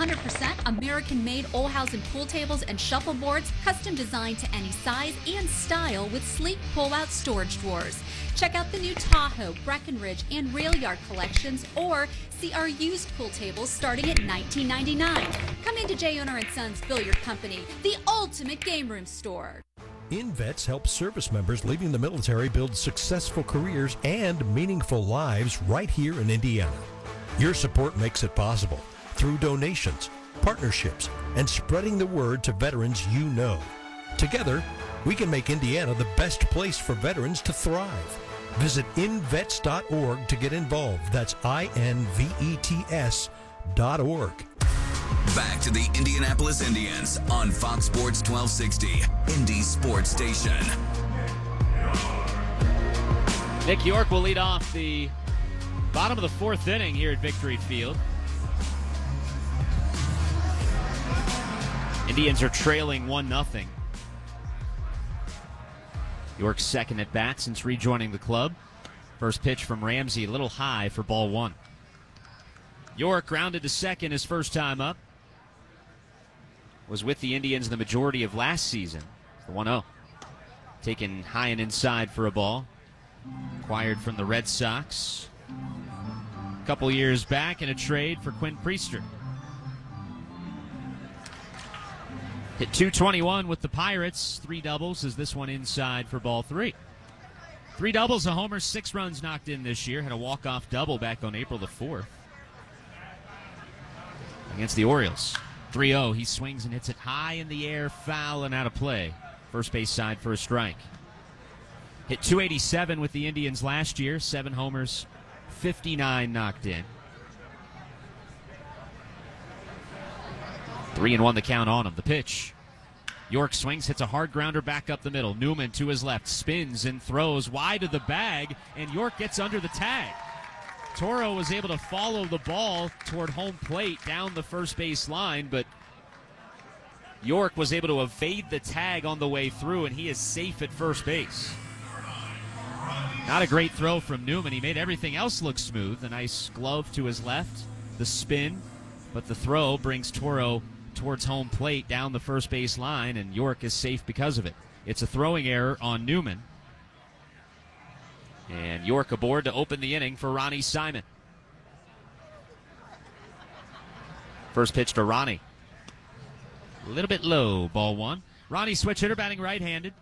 100% American-made Olhausen pool tables and shuffleboards, custom designed to any size and style with sleek pull-out storage drawers. Check out the new Tahoe, Breckenridge, and Rail Yard collections, or see our used pool tables starting at $19.99. Come into J. Owner & Sons Billiard Company, the ultimate game room store. InVets helps service members leaving the military build successful careers and meaningful lives right here in Indiana. Your support makes it possible through donations, partnerships, and spreading the word to veterans you know. Together, we can make Indiana the best place for veterans to thrive. Visit invets.org to get involved. That's INVETS.org. Back to the Indianapolis Indians on Fox Sports 1260, Indy Sports Station. Nick York will lead off the bottom of the fourth inning here at Victory Field. Indians are trailing 1-0. York's second at bat since rejoining the club. First pitch from Ramsey, a little high for ball one. York grounded to second his first time up. Was with the Indians the majority of last season. The 1-0. Taken high and inside for a ball. Acquired from the Red Sox a couple years back in a trade for Quinn Priester. Hit .221 with the Pirates. 3 doubles as this one inside for ball 3. 3 doubles, a homer, 6 runs knocked in this year. Had a walk-off double back on April the 4th against the Orioles. 3-0, he swings and hits it high in the air, foul and out of play. First base side for a strike. Hit .287 with the Indians last year. 7 homers, 59 knocked in. 3-1 the count on him. The pitch. York swings, hits a hard grounder back up the middle. Newman to his left, spins and throws wide of the bag, and York gets under the tag. Toro was able to follow the ball toward home plate down the first base line, but York was able to evade the tag on the way through, and he is safe at first base. Not a great throw from Newman. He made everything else look smooth. A nice glove to his left, the spin, but the throw brings Toro towards home plate down the first base line, and York is safe because of it. It's a throwing error on Newman. And York aboard to open the inning for Ronnie Simon. First pitch to Ronnie. A little bit low, ball 1. Ronnie, switch hitter, batting right-handed.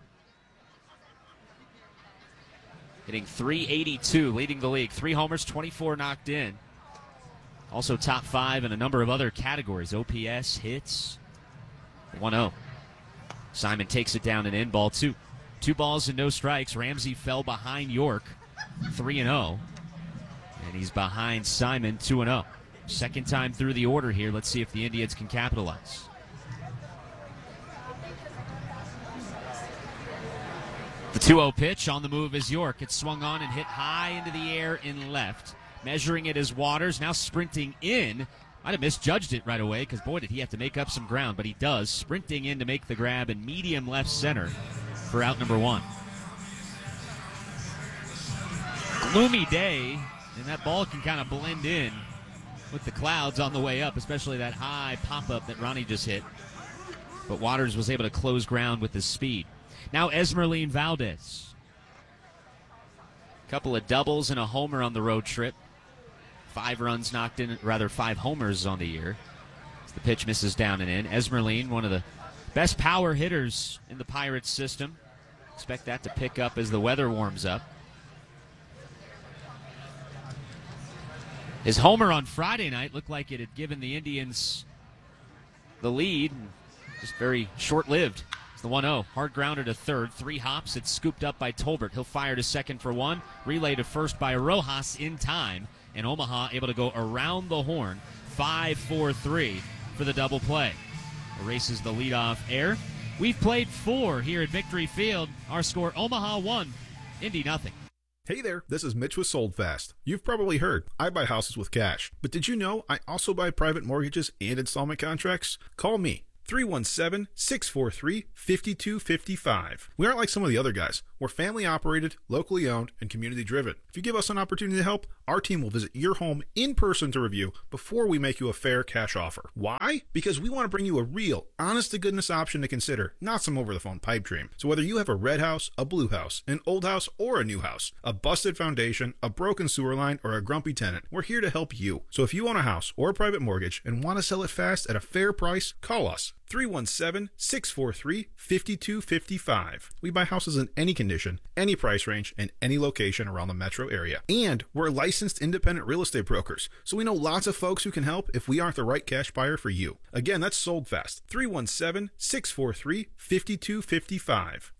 Hitting .382, leading the league. 3 homers, 24 knocked in. Also top 5 in a number of other categories. OPS, hits. 1-0. Simon takes it down and in, ball 2. 2 balls and no strikes. Ramsey fell behind York, 3-0. And he's behind Simon, 2-0. Second time through the order here. Let's see if the Indians can capitalize. The 2-0 pitch on the move is York. It's swung on and hit high into the air in left. Measuring it as Waters, now sprinting in. Might have misjudged it right away because, boy, did he have to make up some ground, but he does. Sprinting in to make the grab in medium left center for out number 1. Gloomy day, and that ball can kind of blend in with the clouds on the way up, especially that high pop-up that Ronnie just hit. But Waters was able to close ground with his speed. Now Esmeralyn Valdez. Couple of doubles and a homer on the road trip. 5 runs knocked in, rather 5 homers on the year. As the pitch misses down and in. Esmeralyn, one of the best power hitters in the Pirates system. Expect that to pick up as the weather warms up. His homer on Friday night looked like it had given the Indians the lead. Just very short-lived. It's the 1-0. Hard grounder to third. 3 hops. It's scooped up by Tolbert. He'll fire to second for 1. Relay to first by Rojas in time. And Omaha able to go around the horn. 5-4-3 for the double play. Erases the leadoff air. We've played 4 here at Victory Field. Our score, Omaha 1, Indy nothing. Hey there, this is Mitch with Sold Fast. You've probably heard, I buy houses with cash. But did you know I also buy private mortgages and installment contracts? Call me, 317-643-5255. We aren't like some of the other guys. We're family operated, locally owned, and community driven. If you give us an opportunity to help, our team will visit your home in person to review before we make you a fair cash offer. Why? Because we want to bring you a real, honest to goodness option to consider, not some over the phone pipe dream. So whether you have a red house, a blue house, an old house, or a new house, a busted foundation, a broken sewer line, or a grumpy tenant, we're here to help you. So if you own a house or a private mortgage and want to sell it fast at a fair price, call us. 317-643-5255. We buy houses in any condition, any price range, and any location around the metro area. And we're licensed independent real estate brokers, so we know lots of folks who can help if we aren't the right cash buyer for you. Again, that's sold fast. 317-643-5255.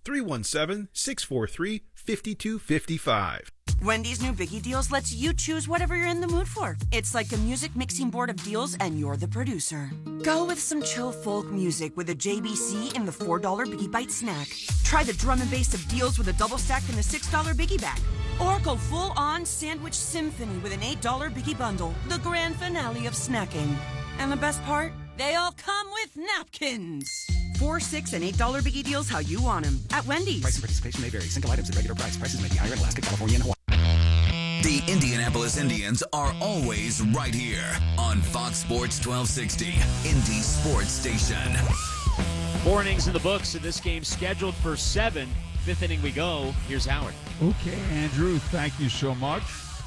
317-643-5255. Wendy's new Biggie Deals lets you choose whatever you're in the mood for. It's like a music mixing board of deals, and you're the producer. Go with some chill folk music with a JBC in the $4 Biggie Bite snack. Try the drum and bass of deals with a double stack in the $6 Biggie Bag. Or go full-on sandwich symphony with an $8 Biggie Bundle, the grand finale of snacking. And the best part? They all come with napkins. $4, $6, and $8 Biggie Deals how you want them at Wendy's. Price and participation may vary. Single items at regular price. Prices may be higher in Alaska, California, and Hawaii. The Indianapolis Indians are always right here on Fox Sports 1260, Indy Sports Station. 4 innings in the books, and this game scheduled for 7. 5th inning we go. Here's Howard. Okay, Andrew, thank you so much.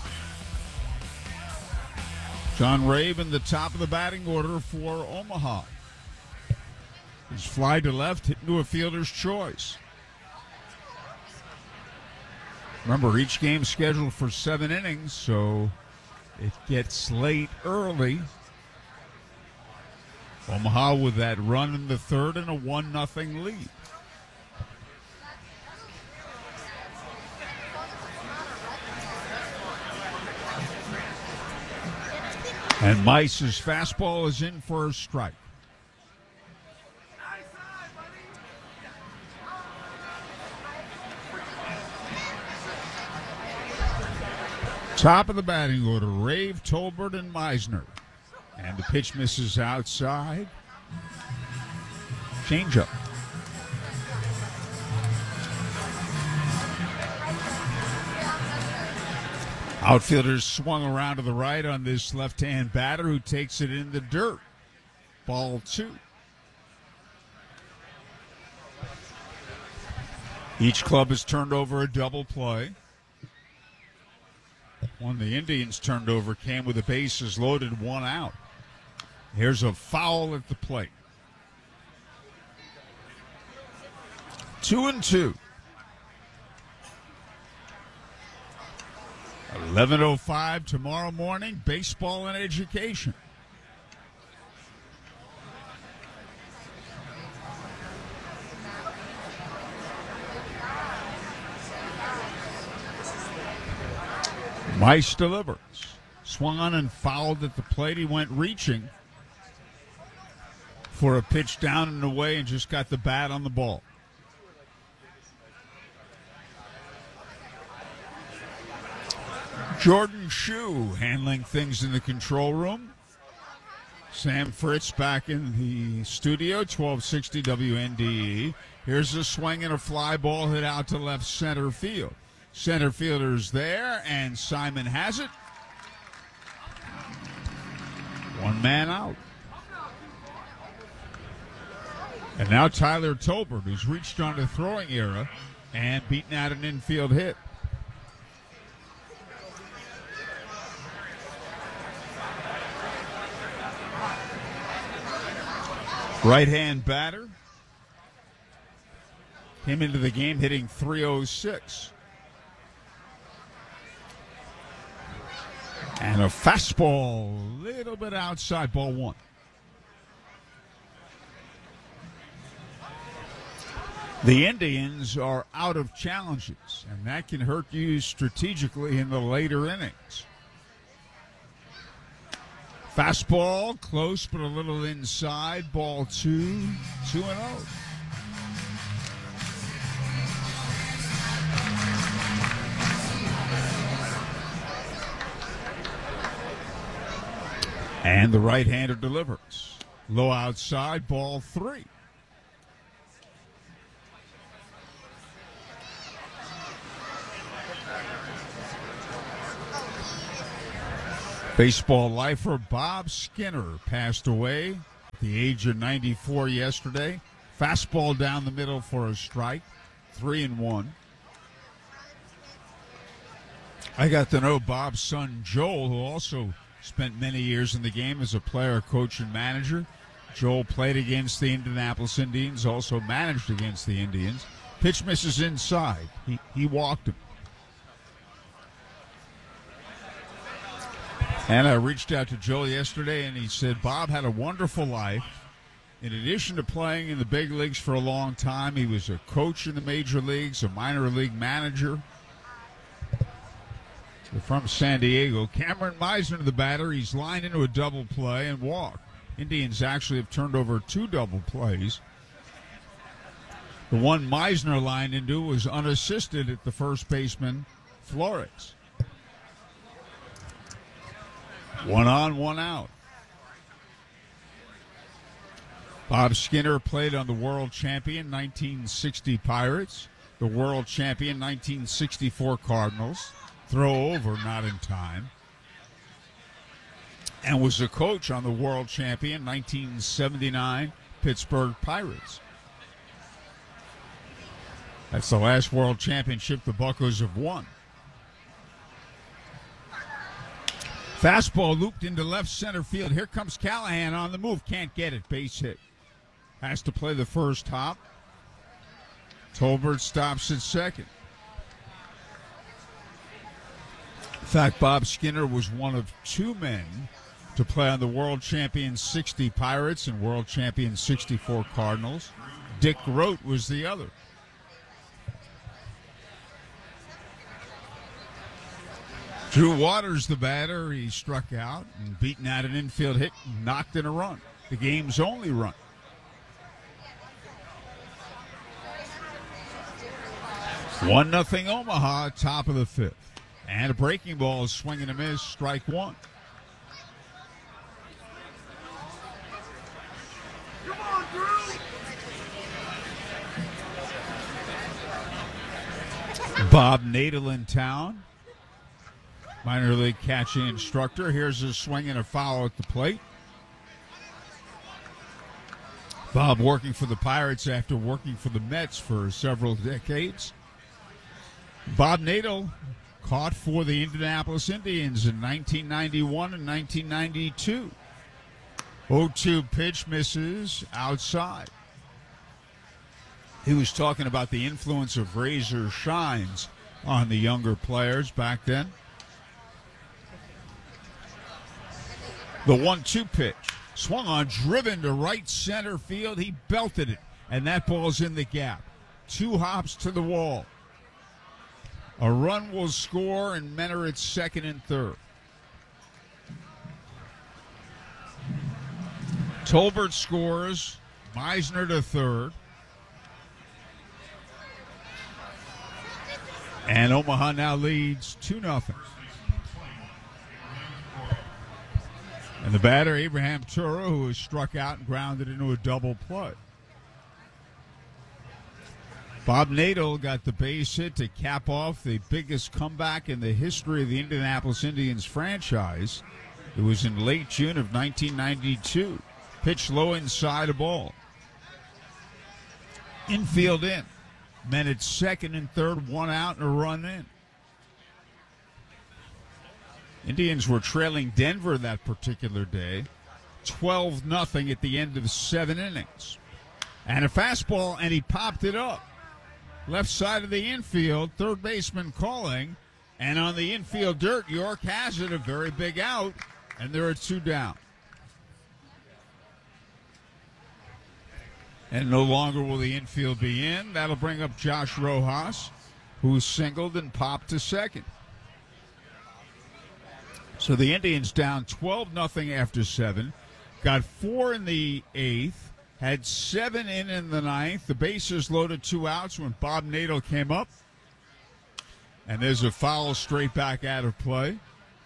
John Raven, the top of the batting order for Omaha. His fly to left hit into a fielder's choice. Remember, each game scheduled for 7 innings, so it gets late early. Omaha with that run in the third and a 1-0 lead. And Mice's fastball is in for a strike. Top of the batting order, Rave, Tolbert, and Meisner. And the pitch misses outside. Changeup. Outfielders swung around to the right on this left-hand batter who takes it in the dirt. Ball 2. Each club has turned over a double play. One the Indians turned over came with the bases loaded, 1 out. Here's a foul at the plate. 2-2. 11:05 tomorrow morning, baseball and education. Mice delivers. Swung on and fouled at the plate. He went reaching for a pitch down and away and just got the bat on the ball. Jordan Shue handling things in the control room. Sam Fritz back in the studio, 1260 WNDE. Here's a swing and a fly ball hit out to left center field. Center fielder's there, and Simon has it. 1 man out. And now Tyler Tolbert, who's reached on the throwing era and beaten out an infield hit. Right-hand batter. Came into the game hitting .306. And a fastball, a little bit outside, ball 1. The Indians are out of challenges, and that can hurt you strategically in the later innings. Fastball, close but a little inside, ball 2, 2-0. And the right-hander delivers. Low outside, ball 3. Baseball lifer Bob Skinner passed away at the age of 94 yesterday. Fastball down the middle for a strike, 3-1. I got to know Bob's son Joel, who also spent many years in the game as a player, coach, and manager. Joel played against the Indianapolis Indians, also managed against the Indians. Pitch misses inside. He walked him. And I reached out to Joel yesterday, and he said Bob had a wonderful life. In addition to playing in the big leagues for a long time, he was a coach in the major leagues, a minor league manager. They're from San Diego. Cameron Meisner, the batter, he's lined into a double play and walked. Indians actually have turned over 2 double plays. The one Meisner lined into was unassisted at the first baseman, Flores. 1 on, 1 out. Bob Skinner played on the world champion 1960 Pirates, the world champion 1964 Cardinals, throw over not in time, and was a coach on the world champion 1979 Pittsburgh Pirates. That's the last world championship the Buccos have won. Fastball looped into left center field. Here comes Callahan on the move. Can't get it. Base hit. Has to play the first hop. Tolbert stops at second. In fact, Bob Skinner was one of 2 men to play on the world champion 60 Pirates and world champion 64 Cardinals. Dick Rote was the other. Drew Waters, the batter, he struck out and beaten out an infield hit and knocked in a run. The game's only run. One nothing Omaha, top of the 5th. And a breaking ball is swinging a miss, strike 1. Bob Nadel in town. Minor league catching instructor. Here's a swing and a foul at the plate. Bob working for the Pirates after working for the Mets for several decades. Bob Nadel caught for the Indianapolis Indians in 1991 and 1992. 0-2 pitch misses outside. He was talking about the influence of razor shines on the younger players back then. The 1-2 pitch. Swung on, driven to right center field. He belted it, and that ball's in the gap. 2 hops to the wall. A run will score, and Menor at second and third. Tolbert scores. Meisner to third. And Omaha now leads 2-0. And the batter, Abraham Turo, who was struck out and grounded into a double play. Bob Nadel got the base hit to cap off the biggest comeback in the history of the Indianapolis Indians franchise. It was in late June of 1992. Pitched low inside a ball. Infield in. Men at second and third, 1 out and a run in. Indians were trailing Denver that particular day, 12-0 at the end of 7 innings. And a fastball, and he popped it up. Left side of the infield, third baseman calling, and on the infield dirt, York has it, a very big out, and there are 2 down. And no longer will the infield be in. That'll bring up Josh Rojas, who singled and popped to second. So the Indians down 12-0 after 7. Got 4 in the 8th. Had 7 in the 9th. The bases loaded, 2 outs when Bob Nadel came up. And there's a foul straight back out of play.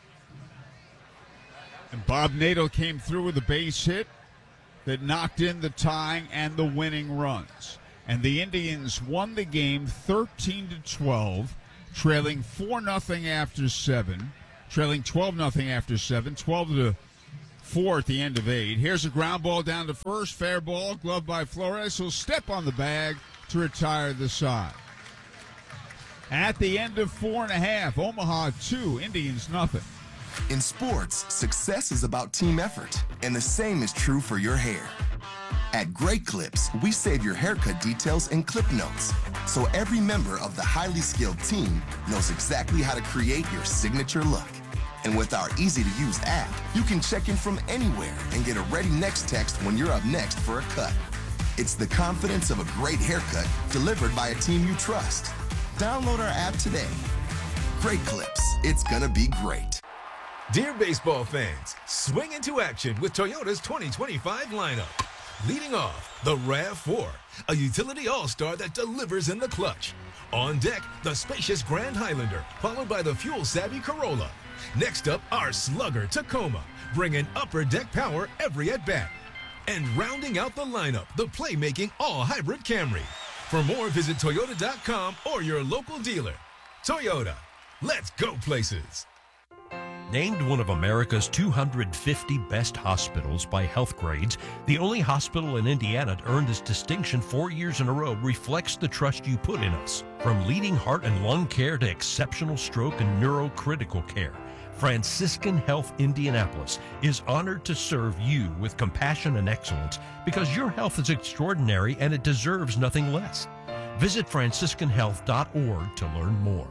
And Bob Nadel came through with a base hit that knocked in the tying and the winning runs. And the Indians won the game 13-12, trailing 4-0 after 7. trailing 12-0 after 7, 12-4 at the end of 8. Here's a ground ball down to first, fair ball, gloved by Flores. He'll step on the bag to retire the side. At the end of 4.5, Omaha 2, Indians nothing. In sports, success is about team effort, and the same is true for your hair. At Great Clips, we save your haircut details in clip notes, so every member of the highly skilled team knows exactly how to create your signature look. And with our easy-to-use app, you can check in from anywhere and get a ready next text when you're up next for a cut. It's the confidence of a great haircut delivered by a team you trust. Download our app today. Great Clips. It's gonna be great. Dear baseball fans, swing into action with Toyota's 2025 lineup. Leading off, the RAV4, a utility all-star that delivers in the clutch. On deck, the spacious Grand Highlander, followed by the fuel-savvy Corolla. Next up, our slugger Tacoma, bringing upper deck power every at-bat. And rounding out the lineup, the playmaking all-hybrid Camry. For more, visit Toyota.com or your local dealer. Toyota, let's go places. Named one of America's 250 best hospitals by Healthgrades, the only hospital in Indiana to earn this distinction 4 years in a row reflects the trust you put in us. From leading heart and lung care to exceptional stroke and neurocritical care, Franciscan Health Indianapolis is honored to serve you with compassion and excellence because your health is extraordinary and it deserves nothing less. Visit franciscanhealth.org to learn more.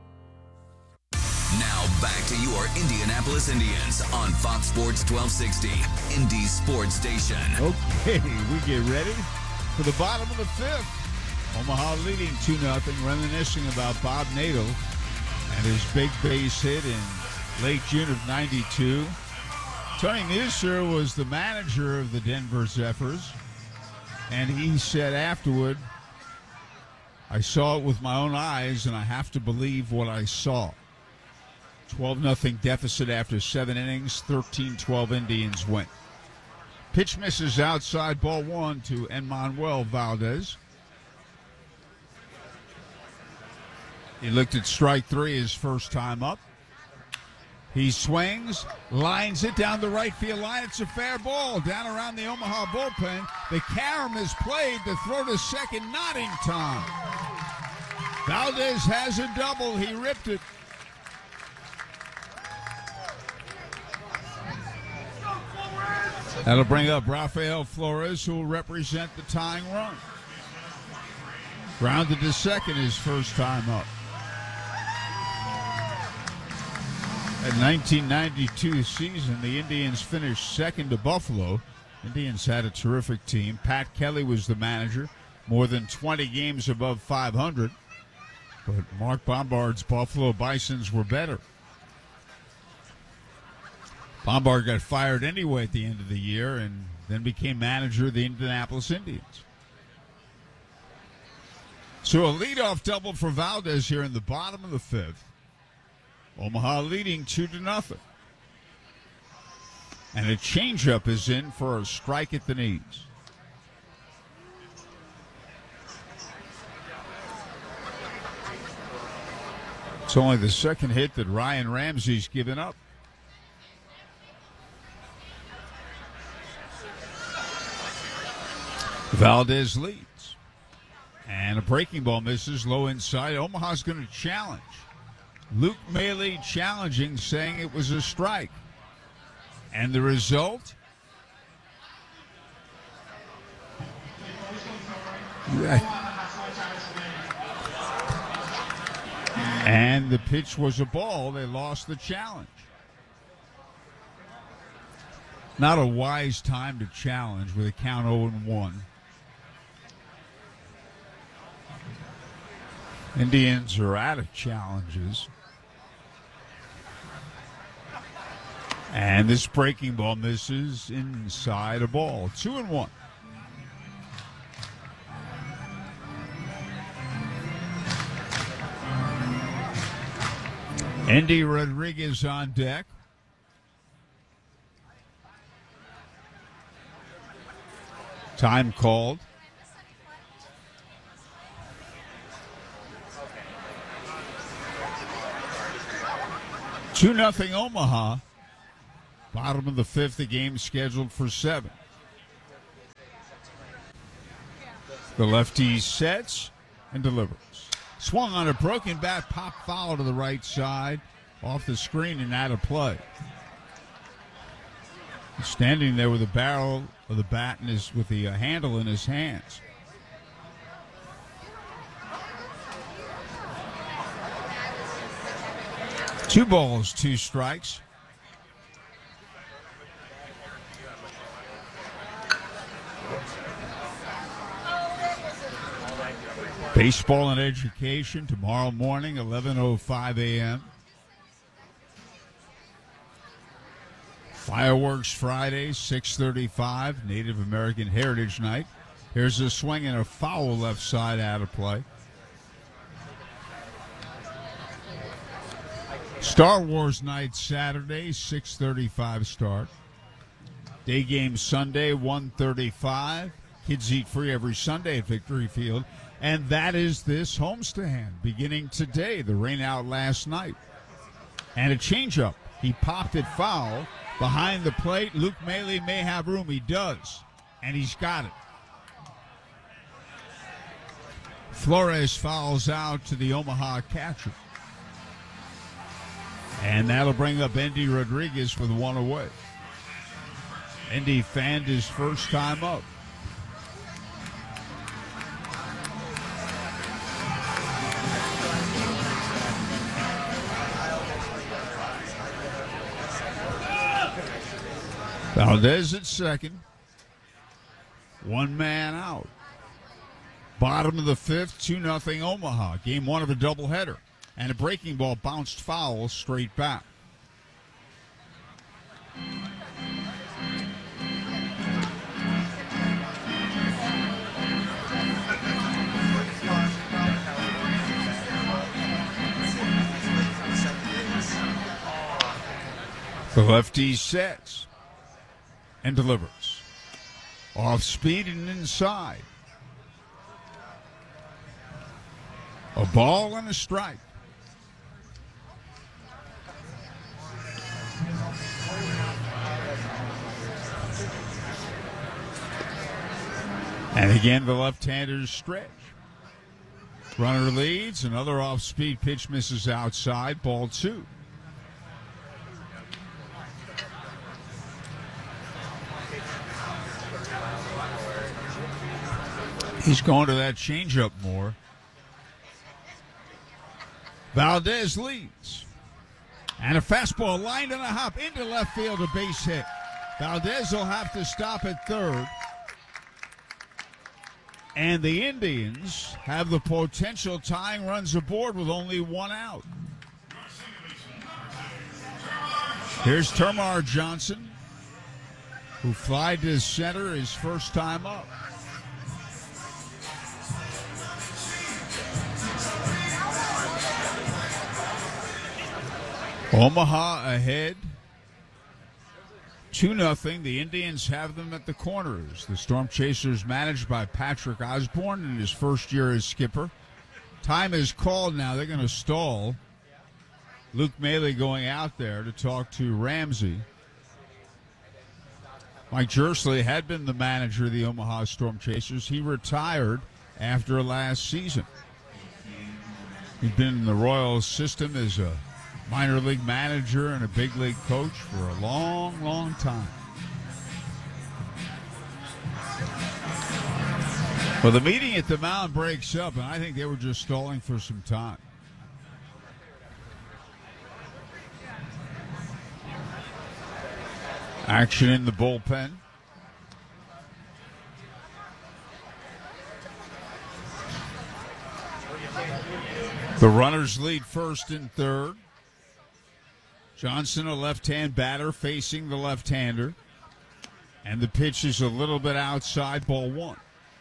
Now back to your Indianapolis Indians on Fox Sports 1260, Indy Sports Station. Okay, we get ready for the bottom of the 5th. Omaha leading 2-0, reminiscing about Bob Nadeau and his big base hit in late June of '92. Tony Muser was the manager of the Denver Zephyrs, and he said afterward, I saw it with my own eyes, and I have to believe what I saw. 12-0 deficit after 7 innings, 13-12 Indians win. Pitch misses outside, ball 1 to Enmanuel Valdez. He looked at strike 3 his first time up. He swings, lines it down the right field line. It's a fair ball down around the Omaha bullpen. The carom is played. The throw to second, not in time. Valdez has a double. He ripped it. That'll bring up Rafael Flores, who will represent the tying run. Grounded to second his first time up. At 1992 season, the Indians finished second to Buffalo. Indians had a terrific team. Pat Kelly was the manager, more than 20 games above 500. But Mark Bombard's Buffalo Bisons were better. Bombard got fired anyway at the end of the year and then became manager of the Indianapolis Indians. So a leadoff double for Valdez here in the bottom of the 5th. Omaha leading 2-0. And a changeup is in for a strike at the knees. It's only the second hit that Ryan Ramsey's given up. Valdez leads. And a breaking ball misses low inside. Omaha's going to challenge. Luke Maile challenging, saying it was a strike. And the result? And the pitch was a ball. They lost the challenge. Not a wise time to challenge with a count 0-1. Indians are out of challenges. And this breaking ball misses inside a ball. 2-1. Endy Rodriguez on deck. Time called. 2-0 Omaha. Bottom of the fifth, the game scheduled for 7. The lefty sets and delivers. Swung on a broken bat, pop foul to the right side, off the screen and out of play. He's standing there with the barrel of the bat and with the handle in his hands. Two balls, 2 strikes. Baseball and education tomorrow morning, 11:05 a.m. Fireworks Friday, 6:35, Native American Heritage Night. Here's a swing and a foul left side out of play. Star Wars Night Saturday, 6:35 start. Day game Sunday, 1:35. Kids eat free every Sunday at Victory Field. And that is this homestand beginning today. The rain out last night. And a changeup. He popped it foul behind the plate. Luke Maile may have room. He does. And he's got it. Flores fouls out to the Omaha catcher. And that'll bring up Endy Rodriguez with 1 away. Endy fanned his first time up. Valdez at second. 1 man out. Bottom of the fifth, 2-0 Omaha. Game 1 of a doubleheader. And a breaking ball bounced foul straight back. The lefty sets and delivers. Off speed and inside. A ball and a strike. And again, the left-handers stretch. Runner leads. Another off-speed pitch misses outside. Ball 2. He's going to that changeup more. Valdez leads. And a fastball lined on a hop into left field, a base hit. Valdez will have to stop at third. And the Indians have the potential tying runs aboard with only 1 out. Here's Termar Johnson, who flied to center his first time up. Omaha ahead, 2-0. The Indians have them at the corners. The Storm Chasers managed by Patrick Osborne in his first year as skipper. Time is called now. They're going to stall. Luke Maile going out there to talk to Ramsey. Mike Jersley had been the manager of the Omaha Storm Chasers. He retired after last season. He'd been in the Royals system as a minor league manager and a big league coach for a long, long time. Well, the meeting at the mound breaks up, and I think they were just stalling for some time. Action in the bullpen. The runners lead first and third. Johnson, a left-hand batter, facing the left-hander. And the pitch is a little bit outside, ball 1.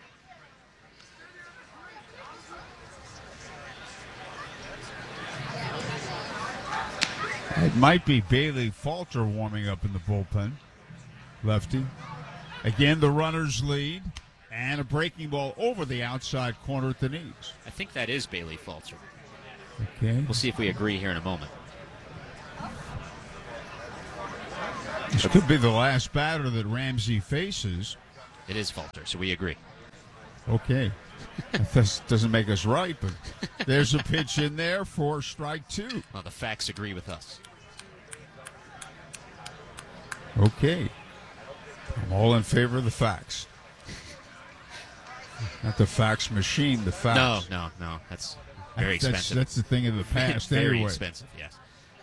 It might be Bailey Falter warming up in the bullpen. Lefty. Again, the runners lead. And a breaking ball over the outside corner at the knees. I think that is Bailey Falter. Okay. We'll see if we agree here in a moment. This could be the last batter that Ramsey faces. It is Falter, so we agree. Okay. That doesn't make us right, but there's a pitch in there for strike 2. Well, the facts agree with us. Okay. I'm all in favor of the facts. Not the fax machine, the facts. No. That's very expensive. That's the thing of the past very anyway. expensive, yes.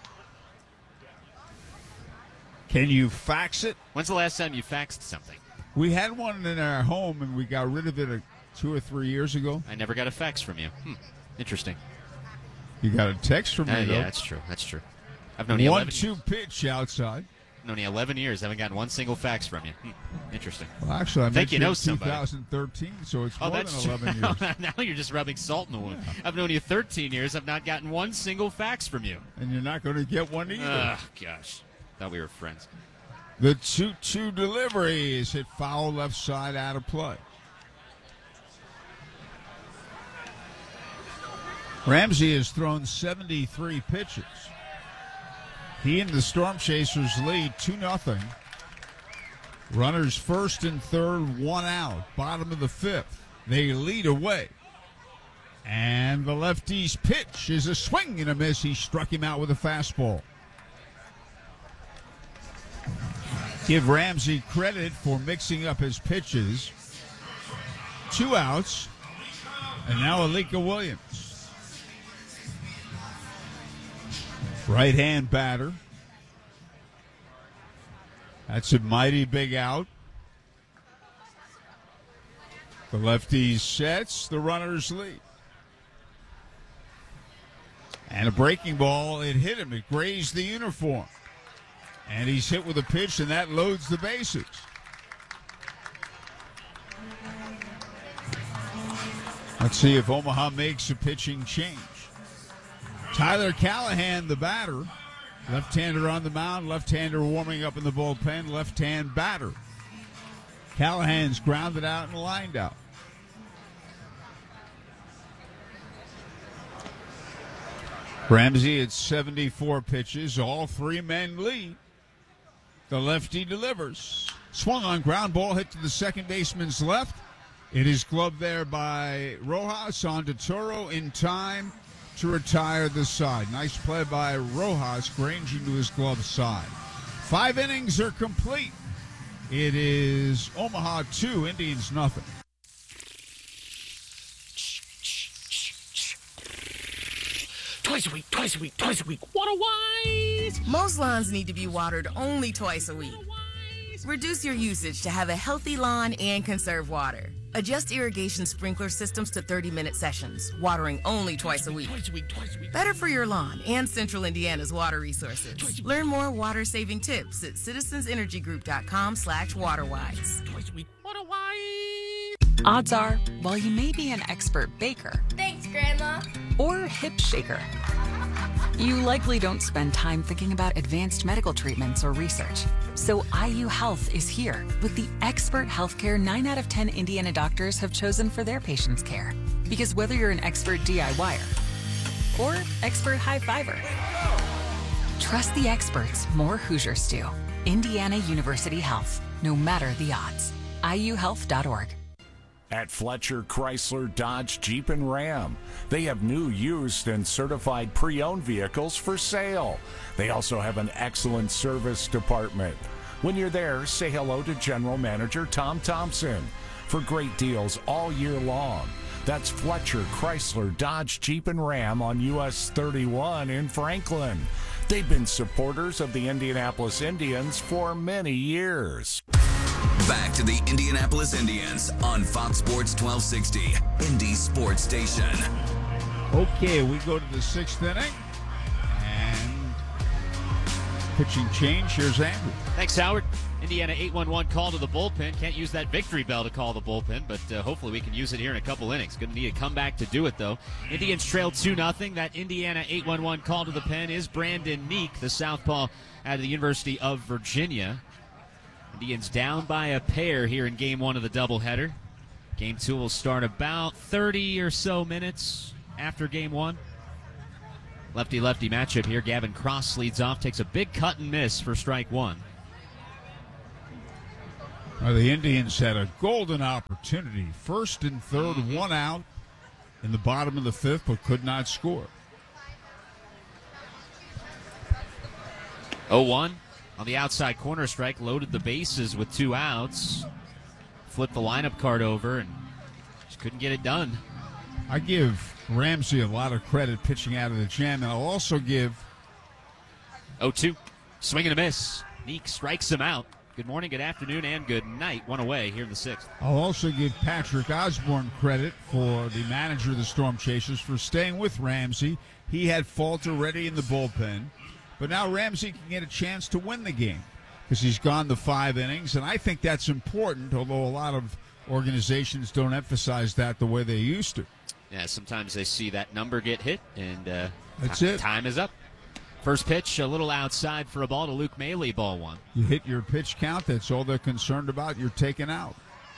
Can you fax it? When's the last time you faxed something? We had one in our home, and we got rid of it 2 or 3 years ago. I never got a fax from you. Interesting. You got a text from me, though. Yeah, that's true. I've known you 11 1-2 pitch outside. I've known you 11 years. Haven't gotten one single fax from you. Interesting. Well, actually, I think met you know in somebody. 2013, so it's more that's than 11 years. Now you're just rubbing salt in the wound. I've known you 13 years. I've not gotten one single fax from you. And you're not going to get one either. Gosh. Thought we were friends. The 2-2 delivery is hit foul left side out of play. Ramsey has thrown 73 pitches. He and the Storm Chasers lead 2-0. Runners first and third, 1 out. Bottom of the 5th. They lead away. And the lefty's pitch is a swing and a miss. He struck him out with a fastball. Give Ramsey credit for mixing up his pitches. 2 outs. And now Alika Williams. Right-hand batter. That's a mighty big out. The lefty sets, the runners lead. And a breaking ball, it hit him. It grazed the uniform. And he's hit with a pitch, and that loads the bases. Let's see if Omaha makes a pitching change. Tyler Callahan, the batter. Left-hander on the mound, left-hander warming up in the bullpen, left-hand batter. Callahan's grounded out and lined out. Ramsey at 74 pitches. All 3 men lead. The lefty delivers. Swung on ground ball, hit to the second baseman's left. It is gloved there by Rojas on to Toro in time to retire the side. Nice play by Rojas, ranging to his glove side. 5 innings are complete. It is Omaha 2, Indians nothing. Twice a week. What a wise! Most lawns need to be watered only twice a week. Reduce your usage to have a healthy lawn and conserve water. Adjust irrigation sprinkler systems to 30-minute sessions, watering only twice a week. Better for your lawn and Central Indiana's water resources. Learn more water-saving tips at citizensenergygroup.com/waterwise. What a wise! Odds are, while you may be an expert baker, thanks, Grandma, or hip shaker, you likely don't spend time thinking about advanced medical treatments or research. So IU Health is here with the expert healthcare 9 out of 10 Indiana doctors have chosen for their patients' care. Because whether you're an expert DIYer or expert high-fiver, trust the experts more Hoosiers do. Indiana University Health, no matter the odds. IUhealth.org. At Fletcher Chrysler Dodge Jeep and Ram, they have new, used, and certified pre-owned vehicles for sale. They also have an excellent service department. When you're there, say hello to General Manager Tom Thompson for great deals all year long. That's Fletcher Chrysler Dodge Jeep and Ram on US 31 in Franklin. They've been supporters of the Indianapolis Indians for many years. Back to the Indianapolis Indians on Fox Sports 1260, Indy Sports Station. Okay, we go to the 6th inning. And pitching change. Here's Andrew. Thanks, Howard. Indiana 8-1-1 call to the bullpen. Can't use that victory bell to call the bullpen, but hopefully we can use it here in a couple innings. Going to need a comeback to do it, though. Indians trail 2-0. That Indiana 8-1-1 call to the pen is Brandon Meek, the southpaw out of the University of Virginia. Indians down by a pair here in Game 1 of the doubleheader. Game 2 will start about 30 or so minutes after Game 1. Lefty-lefty matchup here. Gavin Cross leads off, takes a big cut and miss for strike 1. The Indians had a golden opportunity. First and third, one out in the bottom of the fifth, but could not score. 0-1 on the outside corner strike, loaded the bases with 2 outs. Flipped the lineup card over and just couldn't get it done. I give Ramsey a lot of credit pitching out of the jam, and I'll also give 0-2. Swing and a miss. Neek strikes him out. Good morning, good afternoon, and good night. One away here in the 6th. I'll also give Patrick Osborne credit, for the manager of the Storm Chasers, for staying with Ramsey. He had fault already in the bullpen, but now Ramsey can get a chance to win the game because he's gone the 5 innings, and I think that's important, although a lot of organizations don't emphasize that the way they used to. Yeah, sometimes they see that number get hit, and that's it. Time is up. First pitch, a little outside for a ball to Luke Maile, ball 1. You hit your pitch count, that's all they're concerned about. You're taken out.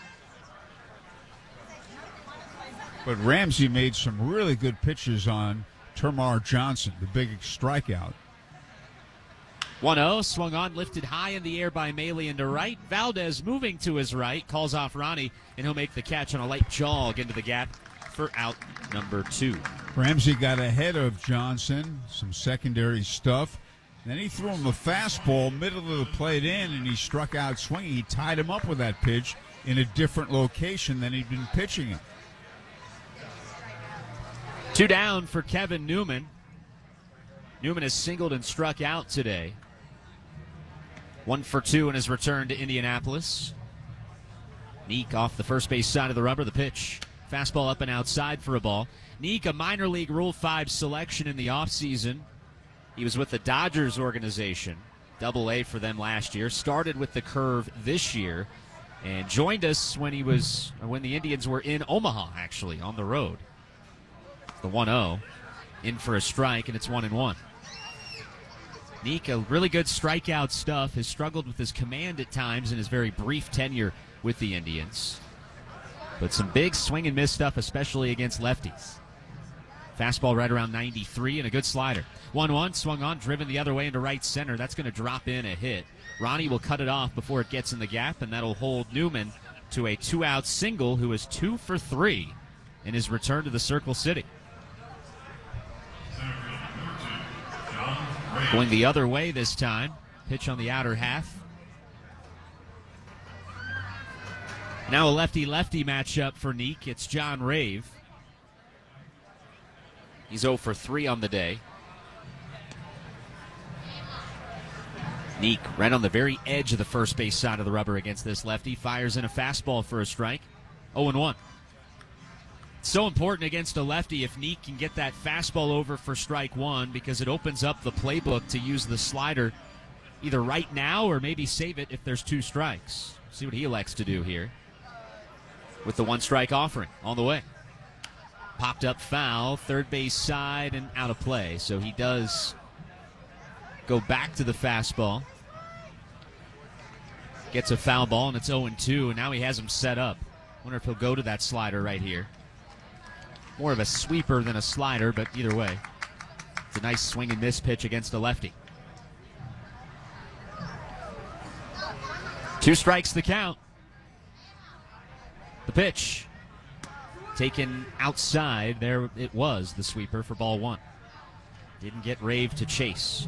But Ramsey made some really good pitches on Termarr Johnson, the big strikeout. 1-0, swung on, lifted high in the air by Maile into right. Valdez moving to his right, calls off Ronnie, and he'll make the catch on a light jog into the gap for out number 2. Ramsey got ahead of Johnson, some secondary stuff. Then he threw him a fastball, middle of the plate in, and he struck out swinging. He tied him up with that pitch in a different location than he'd been pitching it. 2 down for Kevin Newman. Newman has singled and struck out today. 1 for 2 in his return to Indianapolis. Neek off the first base side of the rubber. The pitch. Fastball up and outside for a ball. Neek, a minor league Rule 5 selection in the offseason. He was with the Dodgers organization, Double-A for them last year. Started with the curve this year, and joined us when the Indians were in Omaha, actually, on the road. The 1-0, in for a strike, and it's 1-1. Neek, a really good strikeout stuff, has struggled with his command at times in his very brief tenure with the Indians. But some big swing and miss stuff, especially against lefties. Fastball right around 93 and a good slider. 1-1, swung on, driven the other way into right center. That's going to drop in a hit. Ronnie will cut it off before it gets in the gap, and that'll hold Newman to a 2-out single, who is 2 for 3 in his return to the Circle City. Going the other way this time. Pitch on the outer half. Now a lefty-lefty matchup for Neek. It's John Rave. He's 0 for 3 on the day. Neek right on the very edge of the first base side of the rubber against this lefty. Fires in a fastball for a strike. 0-1. It's so important against a lefty if Neek can get that fastball over for strike 1, because it opens up the playbook to use the slider either right now or maybe save it if there's 2 strikes. See what he elects to do here with the 1-strike offering on the way. Popped up foul, third base side and out of play. So he does go back to the fastball. Gets a foul ball, and it's 0-2, and now he has him set up. Wonder if he'll go to that slider right here. More of a sweeper than a slider, but either way, it's a nice swing and miss pitch against a lefty. 2 strikes the count. The pitch taken outside. There it was, the sweeper for ball 1. Didn't get Rave to chase.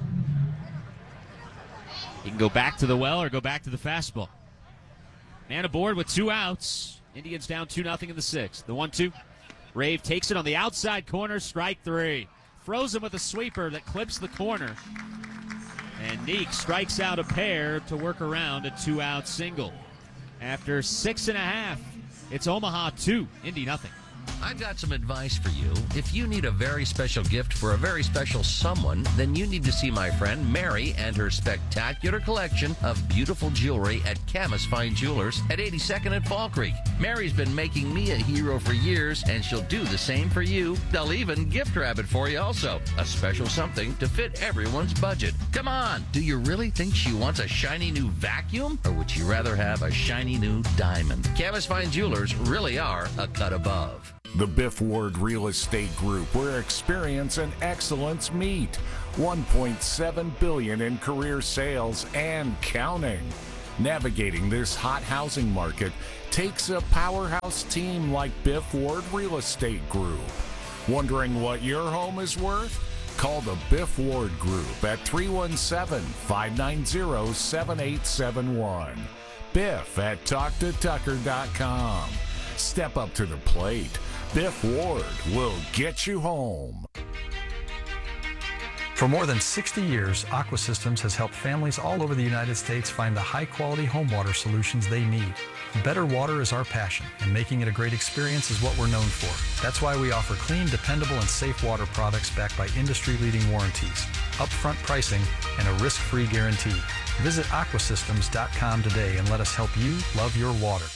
He can go back to the well or go back to the fastball. Man aboard with 2 outs. Indians down 2-0 in the 6th. The 1-2. Rave takes it on the outside corner, strike 3. Throws him with a sweeper that clips the corner. And Neek strikes out a pair to work around a 2-out single. After 6.5, it's Omaha 2, Indy 0. I've got some advice for you. If you need a very special gift for a very special someone, then you need to see my friend Mary and her spectacular collection of beautiful jewelry at Camas Fine Jewelers at 82nd and Fall Creek. Mary's been making me a hero for years, and she'll do the same for you. They'll even gift wrap it for you also. A special something to fit everyone's budget. Come on, do you really think she wants a shiny new vacuum? Or would you rather have a shiny new diamond? Camas Fine Jewelers really are a cut above. The Biff Ward Real Estate Group, where experience and excellence meet. $1.7 billion in career sales and counting. Navigating this hot housing market takes a powerhouse team like Biff Ward Real Estate Group. Wondering what your home is worth? Call the Biff Ward Group at 317-590-7871. Biff at TalkToTucker.com. Step up to the plate. Biff Ward will get you home. For more than 60 years, Aqua Systems has helped families all over the United States find the high-quality home water solutions they need. Better water is our passion, and making it a great experience is what we're known for. That's why we offer clean, dependable, and safe water products backed by industry-leading warranties, upfront pricing, and a risk-free guarantee. Visit aquasystems.com today and let us help you love your water.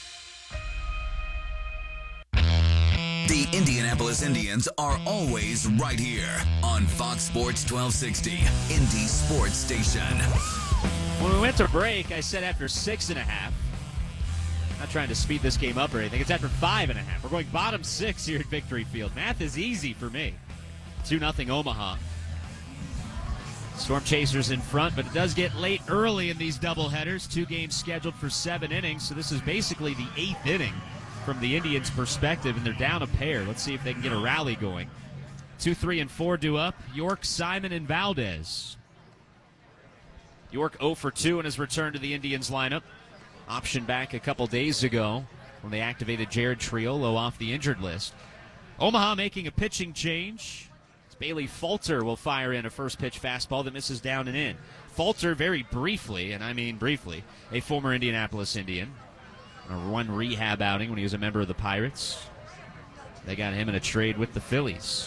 The Indianapolis Indians are always right here on Fox Sports 1260, Indy Sports Station. When we went to break, I said after 6.5. Not trying to speed this game up or anything. It's after 5.5. We're going bottom 6 here at Victory Field. Math is easy for me. 2-0 Omaha. Storm Chasers in front, but it does get late early in these doubleheaders. 2 games scheduled for 7 innings, so this is basically the 8th inning from the Indians' perspective, and they're down a pair. Let's see if they can get a rally going. 2, 3, and 4 due up. York, Simon, and Valdez. York 0 for 2 in his return to the Indians lineup. Option back a couple days ago when they activated Jared Triolo off the injured list. Omaha making a pitching change. Bailey Falter will fire in a first pitch fastball that misses down and in. Falter very briefly, and I mean briefly, a former Indianapolis Indian. One rehab outing when he was a member of the Pirates. They got him in a trade with the Phillies.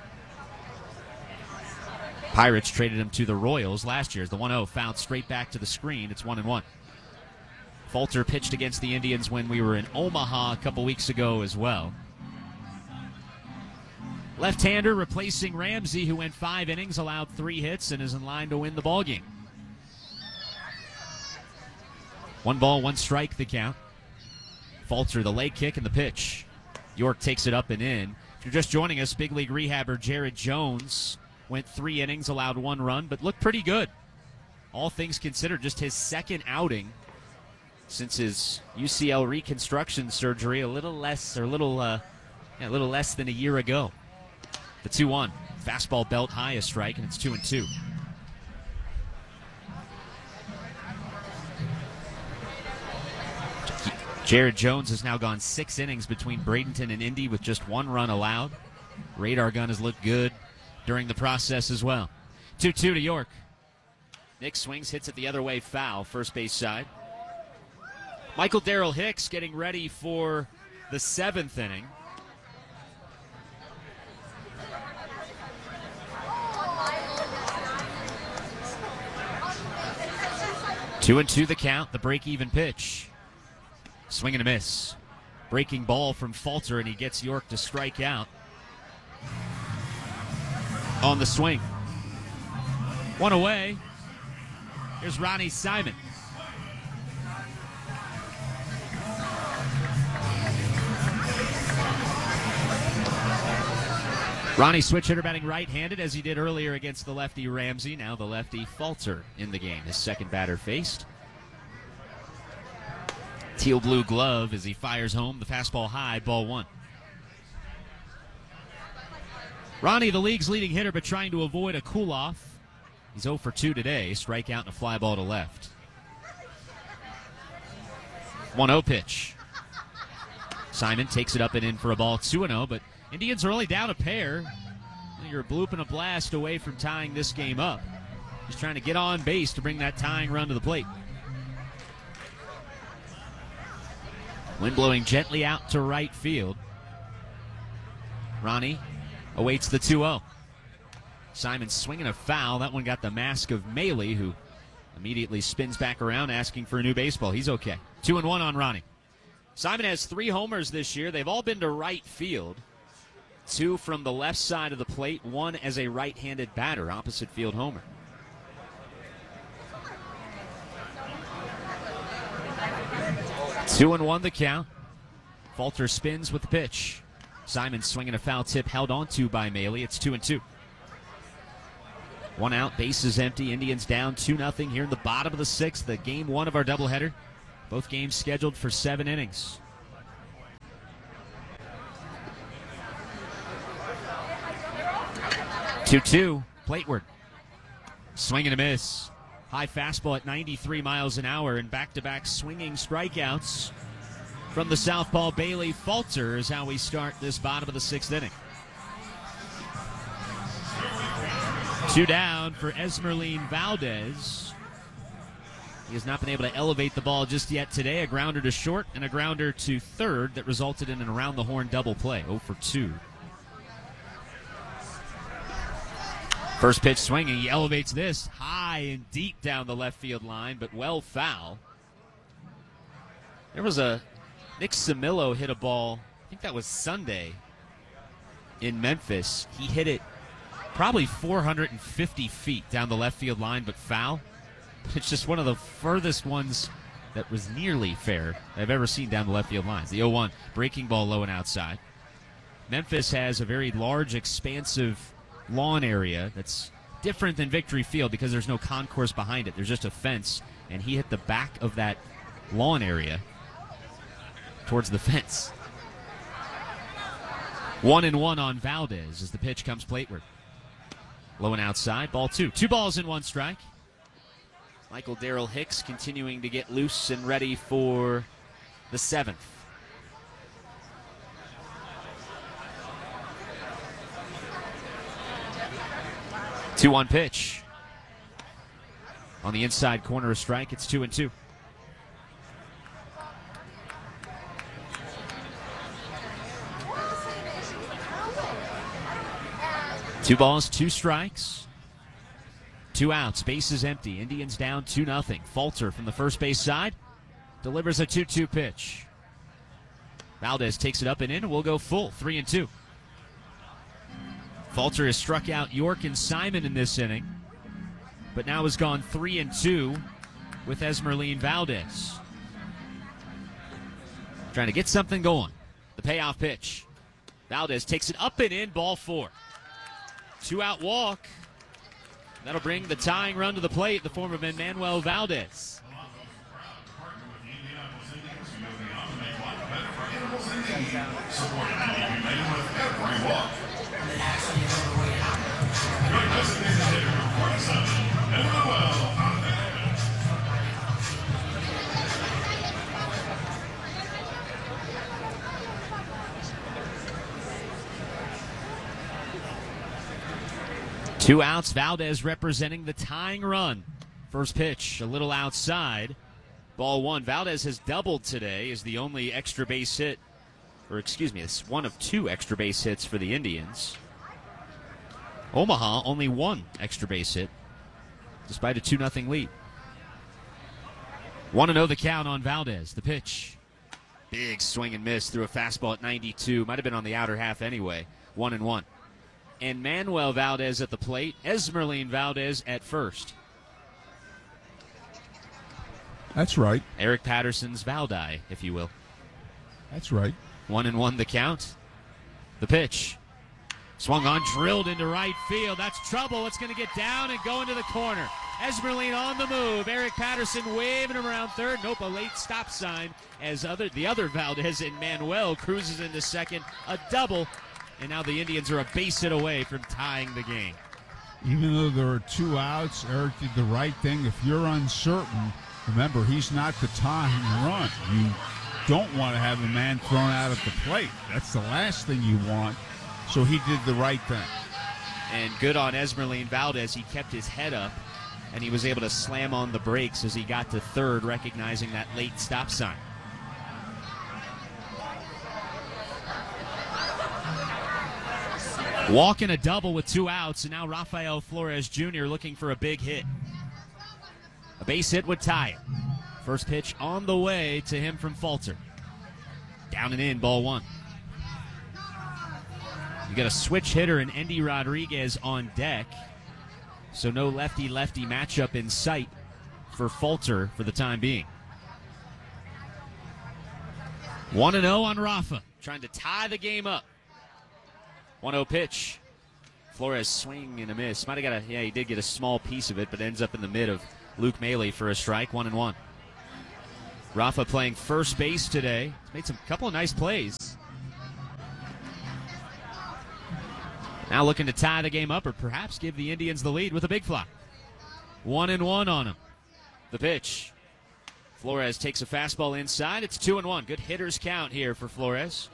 Pirates traded him to the Royals last year. The 1-0 fouled straight back to the screen. It's 1-1. Falter pitched against the Indians when we were in Omaha a couple weeks ago as well. Left-hander replacing Ramsey, who went 5 innings, allowed 3 hits, and is in line to win the ballgame. 1 ball, 1 strike, the count. Falter, the leg kick and the pitch. York takes it up and in. If you're just joining us, big league rehabber Jared Jones went 3 innings, allowed 1 run, but looked pretty good. All things considered, just his second outing since his UCL reconstruction surgery, a little less than a year ago. The 2-1. Fastball belt high, a strike, and it's 2-2. Jared Jones has now gone 6 innings between Bradenton and Indy with just 1 run allowed. Radar gun has looked good during the process as well. 2-2 to York. Nick swings, hits it the other way, foul, first base side. Michael Darrell Hicks getting ready for the 7th inning. Two and 2 the count, the break-even pitch. Swing and a miss. Breaking ball from Falter, and he gets York to strike out on the swing. 1 away. Here's Ronnie Simon. Ronnie switch hitter batting right-handed as he did earlier against the lefty Ramsey. Now the lefty Falter in the game. His second batter faced. Teal blue glove as he fires home the fastball high, ball 1. Ronnie, the league's leading hitter, but trying to avoid a cool-off. He's 0 for 2 today. Strikeout and a fly ball to left. 1-0 pitch. Simon takes it up and in for a ball, 2-0, but Indians are only down a pair. You're a bloop and a blast away from tying this game up. Just trying to get on base to bring that tying run to the plate. Wind blowing gently out to right field. Ronnie awaits the 2-0. Simon swinging a foul. That one got the mask of Maley, who immediately spins back around asking for a new baseball. He's okay. 2-1 on Ronnie. Simon has 3 homers this year. They've all been to right field. 2 from the left side of the plate, 1 as a right-handed batter, opposite field homer. Two and 1 the count. Falter spins with the pitch. Simon swinging a foul tip held onto by Maley. It's 2-2. 1 out, bases empty. Indians down 2-0 here in the bottom of the 6th, the game 1 of our doubleheader. Both games scheduled for 7 innings. Two, Plateward. Swing and a miss. High fastball at 93 miles an hour, and back-to-back swinging strikeouts from the southpaw Bailey Falter is how we start this bottom of the 6th inning. 2 down for Esmeralyn Valdez. He has not been able to elevate the ball just yet today. A grounder to short and a grounder to third that resulted in an around-the-horn double play. 0 for 2. First pitch swinging. He elevates this high and deep down the left field line, but well foul. There was Nick Samillo hit a ball, I think that was Sunday, in Memphis. He hit it probably 450 feet down the left field line, but foul. It's just one of the furthest ones that was nearly fair I've ever seen down the left field lines. The 0-1 breaking ball low and outside. Memphis has a very large, expansive lawn area that's different than Victory Field because there's no concourse behind it. There's just a fence, and he hit the back of that lawn area towards the fence. 1-1 on Valdez as the pitch comes plateward. Low and outside, ball 2. 2 balls and 1 strike. Michael Darrell Hicks continuing to get loose and ready for the 7th. Two on pitch. On the inside corner, a strike. It's 2-2. Two balls, 2 strikes. 2 outs, bases empty. Indians down 2-0. Falter from the first base side delivers a 2-2 pitch. Valdez takes it up and in, and we'll go full, 3-2. Falter has struck out York and Simon in this inning, but now has gone 3-2 with Esmeralyn Valdez. Trying to get something going. The payoff pitch. Valdez takes it up and in, ball 4. 2-out walk. That'll bring the tying run to the plate in the form of Emmanuel Valdez. Two outs, Valdez representing the tying run. First pitch, a little outside. Ball 1. Valdez has doubled today, is the only extra base hit, or excuse me, it's one of 2 extra base hits for the Indians. Omaha only 1 extra base hit, despite a 2-0 lead. 1-0 the count on Valdez. The pitch. Big swing and miss through a fastball at 92. Might have been on the outer half anyway. 1-1. And Manuel Valdez at the plate. Esmeralyn Valdez at first. That's right. Eric Patterson's Valdi, if you will. That's right. 1-1 the count. The pitch. Swung on, drilled into right field. That's trouble. It's going to get down and go into the corner. Esmeralyn on the move. Eric Patterson waving him around third. Nope, a late stop sign as the other Valdez and Manuel cruises into second. A double. And now the Indians are a base hit away from tying the game. Even though there are 2 outs, Eric did the right thing. If you're uncertain, remember, he's not the tying run. You don't want to have a man thrown out at the plate. That's the last thing you want. So he did the right thing. And good on Esmeralyn Valdez. He kept his head up, and he was able to slam on the brakes as he got to third, recognizing that late stop sign. Walking a double with 2 outs, and now Rafael Flores Jr. looking for a big hit. A base hit would tie it. First pitch on the way to him from Falter. Down and in, ball 1. You got a switch hitter and Endy Rodriguez on deck, so no lefty-lefty matchup in sight for Falter for the time being. 1-0 on Rafa, trying to tie the game up. 1-0 pitch. Flores swing and a miss. Might have got he did get a small piece of it, but ends up in the mid of Luke Maley for a strike, 1-1. Rafa playing first base today. He's made some couple of nice plays. Now looking to tie the game up or perhaps give the Indians the lead with a big fly. 1-1 on him. The pitch. Flores takes a fastball inside. It's 2-1. Good hitters count here for Flores.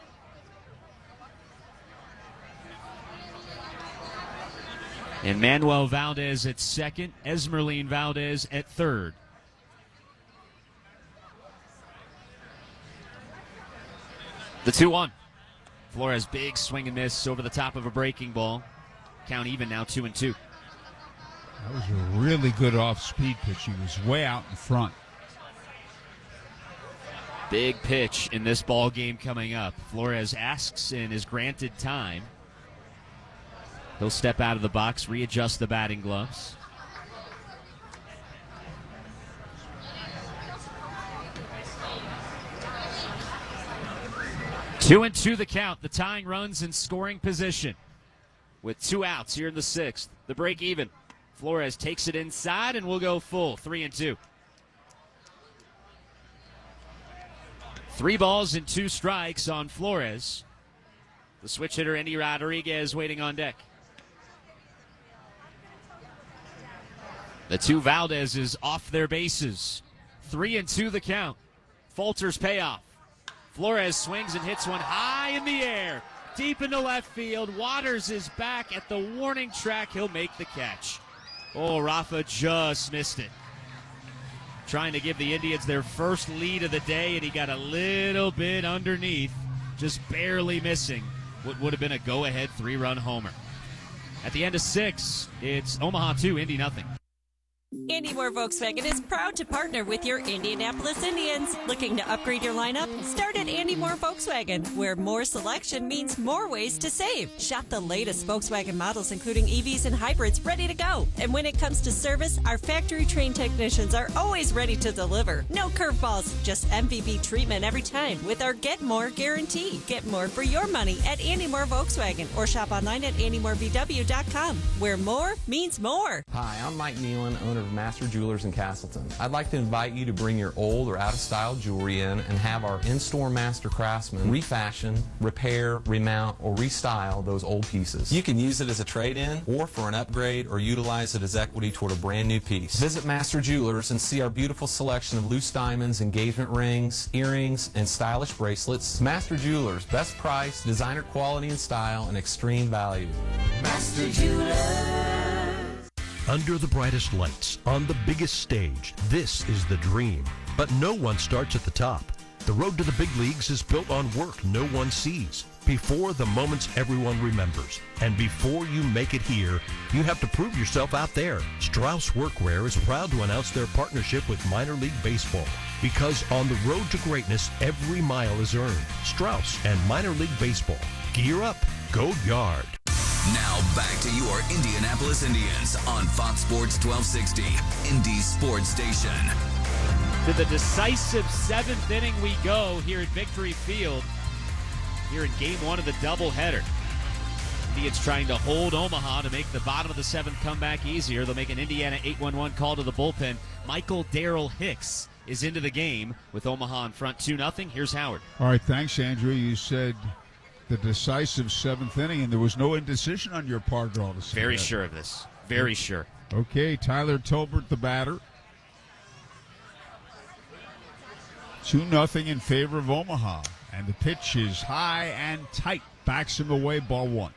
And Manuel Valdez at second. Esmerlin Valdez at third. The 2-1. Flores big swing and miss over the top of a breaking ball. Count even now, 2-2. That was a really good off-speed pitch. He was way out in front. Big pitch in this ball game coming up. Flores asks and is granted time. He'll step out of the box, readjust the batting gloves. Two and two the count. The tying runs in scoring position. With 2 outs here in the 6th. The break even. Flores takes it inside and we'll go full. 3-2. 3 balls and 2 strikes on Flores. The switch hitter, Endy Rodriguez, waiting on deck. The 2 Valdez's off their bases. 3-2 the count. Falter's payoff. Flores swings and hits one high in the air. Deep into left field. Waters is back at the warning track. He'll make the catch. Oh, Rafa just missed it. Trying to give the Indians their first lead of the day, and he got a little bit underneath, just barely missing what would have been a go-ahead 3-run homer. At the end of 6, it's Omaha 2, Indy nothing. Andy Moore Volkswagen is proud to partner with your Indianapolis Indians. Looking to upgrade your lineup? Start at Andy Moore Volkswagen, where more selection means more ways to save. Shop the latest Volkswagen models, including EVs and hybrids, ready to go. And when it comes to service, our factory-trained technicians are always ready to deliver. No curveballs, just MVP treatment every time with our Get More guarantee. Get more for your money at Andy Moore Volkswagen or shop online at AndyMooreVW.com, where more means more. Hi, I'm Mike Nealon, owner of Master Jewelers in Castleton. I'd like to invite you to bring your old or out-of-style jewelry in and have our in-store master craftsmen refashion, repair, remount, or restyle those old pieces. You can use it as a trade-in or for an upgrade or utilize it as equity toward a brand new piece. Visit Master Jewelers and see our beautiful selection of loose diamonds, engagement rings, earrings, and stylish bracelets. Master Jewelers, best price, designer quality and style, and extreme value. Master Jewelers. Under the brightest lights, on the biggest stage, this is the dream. But no one starts at the top. The road to the big leagues is built on work no one sees, before the moments everyone remembers. And before you make it here, you have to prove yourself out there. Strauss Workwear is proud to announce their partnership with Minor League Baseball. Because on the road to greatness, every mile is earned. Strauss and Minor League Baseball. Gear up. Go Yard. Now back to your Indianapolis Indians on Fox Sports 1260, Indy Sports Station. To the decisive 7th inning we go here at Victory Field, here in Game 1 of the doubleheader. Indians trying to hold Omaha to make the bottom of the 7th comeback easier. They'll make an Indiana 8-1-1 call to the bullpen. Michael Darrell Hicks is into the game with Omaha in front 2-0. Here's Howard. All right, thanks, Andrew. You said the decisive 7th inning, and there was no indecision on your part at all to say Very that. sure of this. Very sure. Okay, Tyler Tolbert, the batter. 2-0 in favor of Omaha. And the pitch is high and tight. Backs him away, ball 1.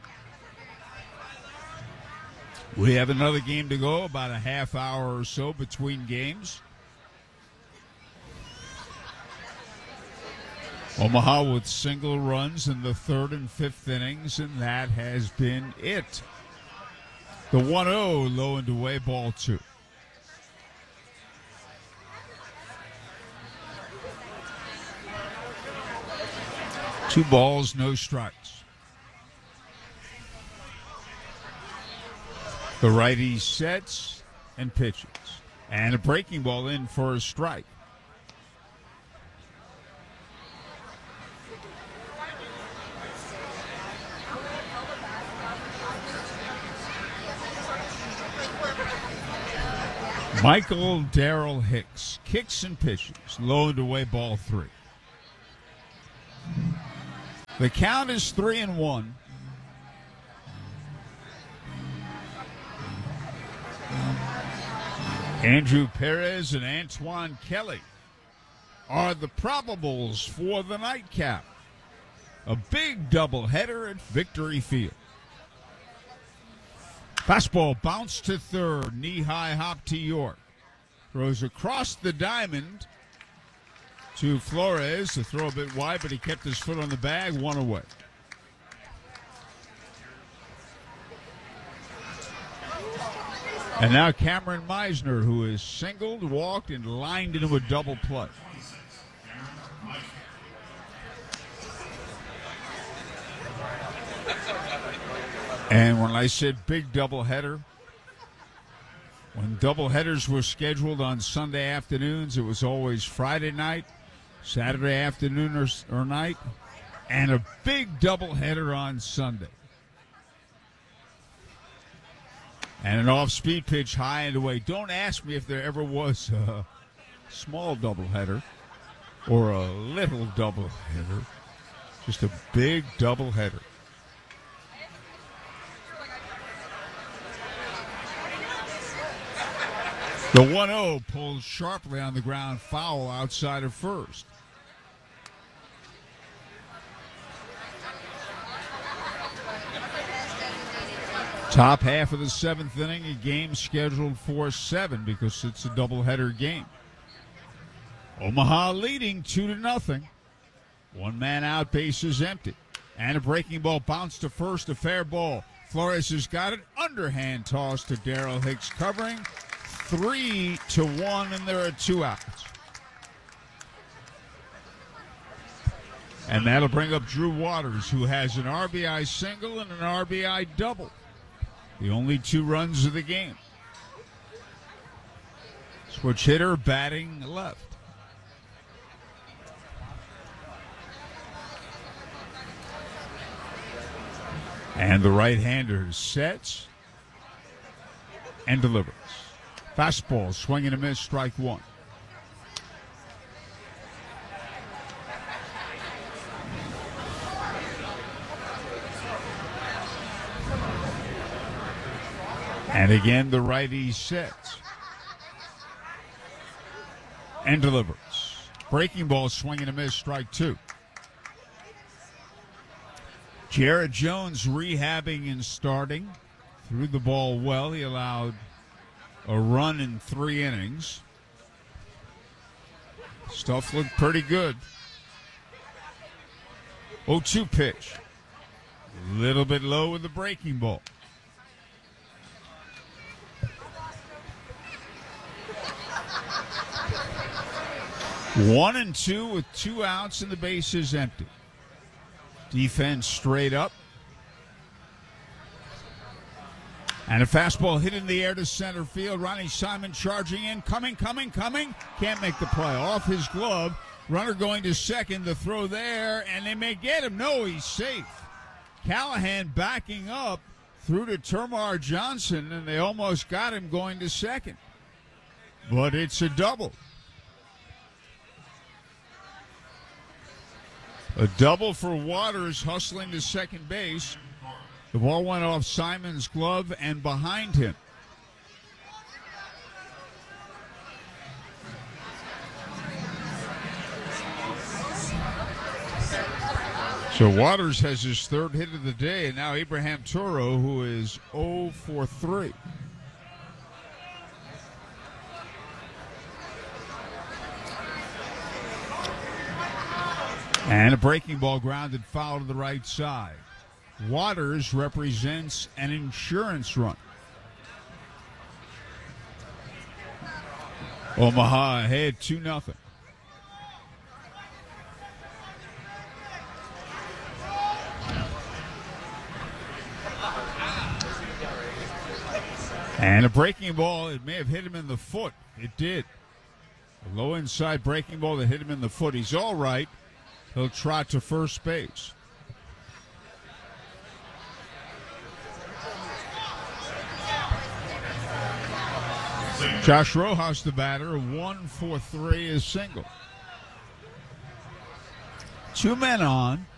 We have another game to go, about a half hour or so between games. Omaha with single runs in the 3rd and 5th innings, and that has been it. The 1-0, low and away, ball 2. Two balls, no strikes. The righty sets and pitches. And a breaking ball in for a strike. Michael Darrell Hicks kicks and pitches. Low and away, ball 3. The count is 3-1. Andrew Perez and Antoine Kelly are the probables for the nightcap. A big doubleheader at Victory Field. Fastball bounced to third, knee-high hop to York. Throws across the diamond to Flores. The throw a bit wide, but he kept his foot on the bag, 1 away. And now Cameron Meisner, who is singled, walked, and lined into a double play. And when I said big doubleheader, when doubleheaders were scheduled on Sunday afternoons, it was always Friday night, Saturday afternoon or night, and a big doubleheader on Sunday. And an off-speed pitch high and away. Don't ask me if there ever was a small doubleheader or a little doubleheader. Just a big doubleheader. The 1-0 pulls sharply on the ground, foul outside of first. Top half of the 7th inning, a game scheduled for 7 because it's a doubleheader game. Omaha leading 2-0. 1 man out, base is empty. And a breaking ball bounced to first, a fair ball. Flores has got it, underhand toss to Darrell Hicks covering. 3-1, and there are 2 outs. And that'll bring up Drew Waters, who has an RBI single and an RBI double. The only 2 runs of the game. Switch hitter batting left. And the right-hander sets and delivers. Fastball, swing and a miss, strike 1. And again, the righty sets and delivers. Breaking ball, swing and a miss, strike 2. Jared Jones rehabbing and starting. Threw the ball well. He allowed a run in 3 innings. Stuff looked pretty good. 0-2 pitch. A little bit low with the breaking ball. One and 2 with 2 outs and the base is empty. Defense straight up. And a fastball hit in the air to center field. Ronnie Simon charging in. Coming. Can't make the play. Off his glove. Runner going to second. The throw there, and they may get him. No, he's safe. Callahan backing up through to Termar Johnson, and they almost got him going to second. But it's a double. A double for Waters, hustling to second base. The ball went off Simon's glove and behind him. So Waters has his 3rd hit of the day, and now Abraham Toro, who is 0 for 3. And a breaking ball grounded foul to the right side. Waters represents an insurance run. Omaha ahead 2-0. And a breaking ball, it may have hit him in the foot. It did. A low inside breaking ball that hit him in the foot. He's all right. He'll trot to first base. Josh Rojas, the batter, 1 for 3 is single. 2 men on.